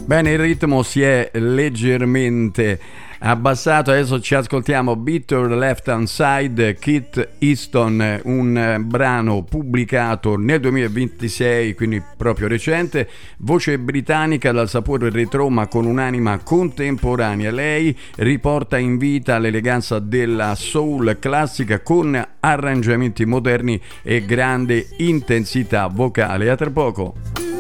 Bene, il ritmo si è leggermente abbassato, adesso ci ascoltiamo Bitter Left Hand Side, Kit Easton, un brano pubblicato nel 2026, quindi proprio recente, voce britannica dal sapore retro ma con un'anima contemporanea. Lei riporta in vita l'eleganza della soul classica con arrangiamenti moderni e grande intensità vocale. A tra poco.